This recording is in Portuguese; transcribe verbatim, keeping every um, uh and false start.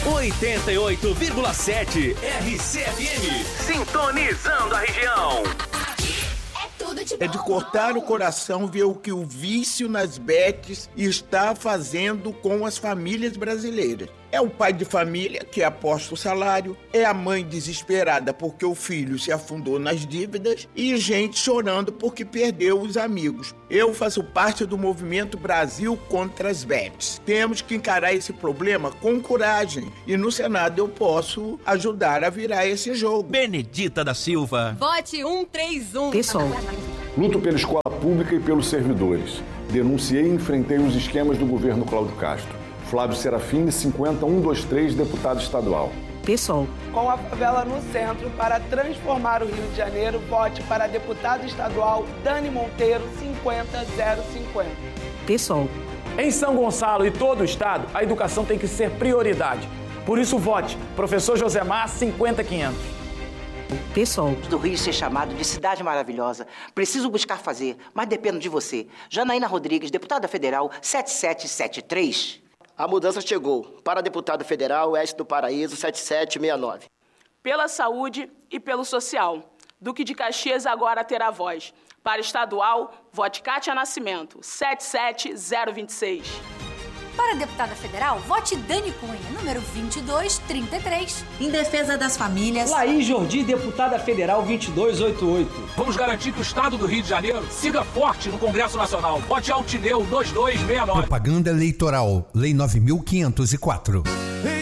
oitenta e oito vírgula sete R C F M, sintonizando a região. É de cortar o coração ver o que o vício nas bets está fazendo com as famílias brasileiras. É o pai de família que aposta o salário, é a mãe desesperada porque o filho se afundou nas dívidas e gente chorando porque perdeu os amigos. Eu faço parte do movimento Brasil contra as bets. Temos que encarar esse problema com coragem e no Senado eu posso ajudar a virar esse jogo. Benedita da Silva. Vote cento e trinta e um. Pessoal. Luto pela escola pública e pelos servidores. Denunciei e enfrentei os esquemas do governo Cláudio Castro. Flávio Serafini, cinquenta, cento e vinte e três, deputado estadual. Pessoal. Com a favela no centro, para transformar o Rio de Janeiro, vote para deputado estadual Dani Monteiro, cinquenta, zero cinquenta. Pessoal. Em São Gonçalo e todo o estado, a educação tem que ser prioridade. Por isso, vote professor Josemar, cinquenta, quinhentos. Pessoal. Do Rio ser chamado de cidade maravilhosa. Preciso buscar fazer, mas dependo de você. Janaína Rodrigues, deputada federal, sete sete sete três. A mudança chegou. Para deputado federal, Oeste do Paraíso, sete sete seis nove. Pela saúde e pelo social. Duque de Caxias agora terá voz. Para estadual, vote Cátia Nascimento, sete sete zero dois seis. Para deputada federal, vote Dani Cunha, número vinte e dois trinta e três. Em defesa das famílias, Laís Jordi, deputada federal vinte e dois oitenta e oito. Vamos garantir que o estado do Rio de Janeiro siga forte no Congresso Nacional. Vote Altineu dois dois seis nove. Propaganda eleitoral, Lei nove mil quinhentos e quatro.